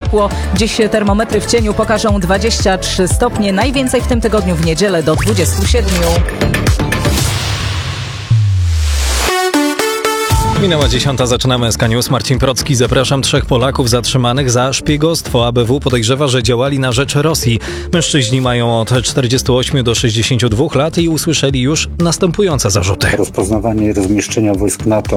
ciepło. Dziś termometry w cieniu pokażą 23 stopnie, najwięcej w tym tygodniu w niedzielę do 27. Minęła 10, zaczynamy SK News. Marcin Procki. Zapraszam. 3 Polaków zatrzymanych za szpiegostwo. ABW podejrzewa, że działali na rzecz Rosji. Mężczyźni mają od 48 do 62 lat i usłyszeli już następujące zarzuty. Rozpoznawanie i rozmieszczenia wojsk NATO